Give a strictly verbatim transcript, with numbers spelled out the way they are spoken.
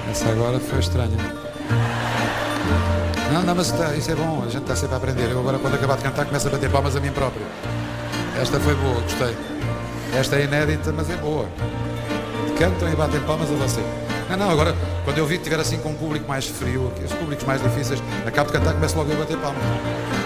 Essa agora foi estranha. Não, não, mas tá, isso é bom, a gente está sempre a aprender. Eu agora, quando acabar de cantar, começo a bater palmas a mim próprio. Esta foi boa, gostei. Esta é inédita, mas é boa. Cantam e batem palmas a você. Não, não, agora, quando eu vi que estiver assim com um público mais frio, os públicos mais difíceis, acabo de cantar, começo logo a bater palmas.